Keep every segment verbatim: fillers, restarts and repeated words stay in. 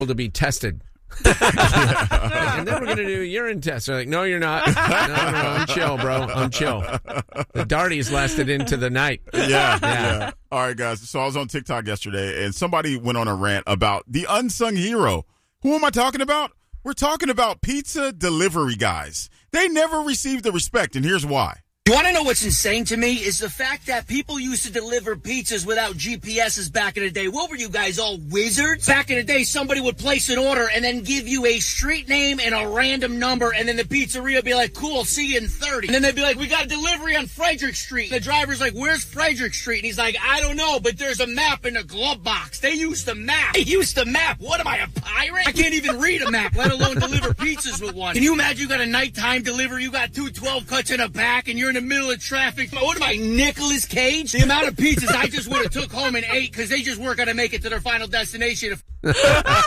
to be tested. And then we're going to do a urine test. They're like, no, you're not. No, no, no, I'm chill, bro. I'm chill. The darties lasted into the night. Yeah, yeah, yeah. All right, guys. So I was on TikTok yesterday, and somebody went on a rant about the unsung hero. Who am I talking about? We're talking about pizza delivery guys. They never received the respect, and here's why. You want to know what's insane to me is the fact that people used to deliver pizzas without G P S's back in the day. What were you guys, all wizards? Back in the day, somebody would place an order and then give you a street name and a random number, and then the pizzeria would be like, cool, see you in thirty. And then they'd be like, we got a delivery on Frederick Street. The driver's like, where's Frederick Street? And he's like, I don't know, but there's a map in the glove box. They used to map. They used to map. What am I, a pirate? I can't even read a map, let alone deliver pizzas with one. Can you imagine you got a nighttime delivery, you got two twelve cuts in a back, and you're in the middle of traffic? What am I, Nicolas Cage? The amount of pizzas I just would have took home and ate because they just weren't going to make it to their final destination. Honestly,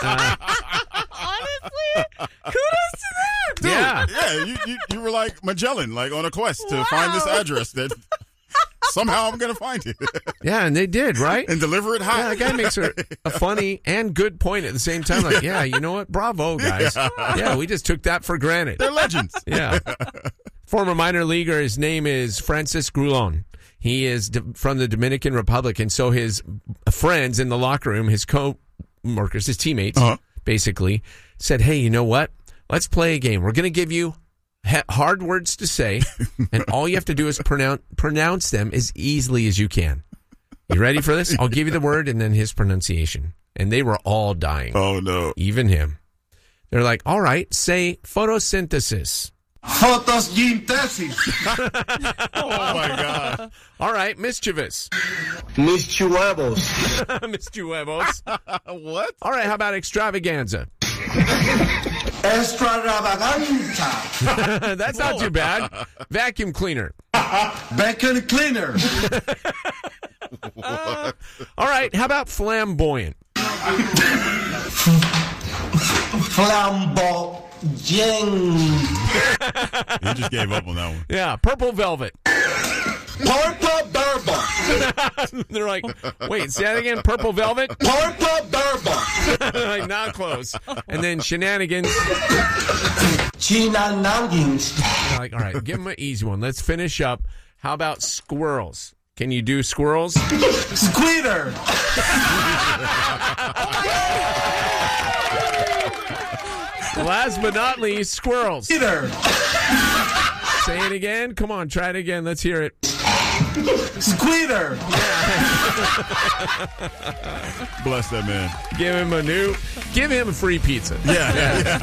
kudos to them. Dude, yeah, yeah you, you, you were like Magellan, like on a quest to wow. find this address that somehow I'm going to find it. Yeah, and they did, right? And deliver it hot. Yeah, that guy makes a, a funny and good point at the same time. Like, yeah, you know what? Bravo, guys. Yeah, yeah we just took that for granted. They're legends. Yeah. Former minor leaguer, his name is Francis Grulon. He is d- from the Dominican Republic, and so his friends in the locker room, his co-workers, his teammates, uh-huh. basically said, hey, you know what? Let's play a game. We're going to give you ha- hard words to say, and all you have to do is pronounce pronounce them as easily as you can. You ready for this? I'll give you the word and then his pronunciation. And they were all dying. Oh, no. Even him. They're like, all right, say photosynthesis. Photosynthesis. Oh, my God. All right, mischievous. Mischievous. Mischievous. What? All right, how about extravaganza? Extravaganza. That's not too bad. Vacuum cleaner. Vacuum cleaner. Uh, all right, how about flamboyant? Flamboyant. He just gave up on that one. Yeah, purple velvet. Purple bourbon. They're like, wait, say that again? Purple velvet? Purple bourbon. Like, not close. And then shenanigans. Shenanigans. Like, all right, give them an easy one. Let's finish up. How about squirrels? Can you do squirrels? Squeater. Last but not least, squirrels. Squeater. Say it again. Come on, try it again. Let's hear it. Squeater. Bless that man. Give him a new, give him a free pizza. Yeah, yeah, yeah.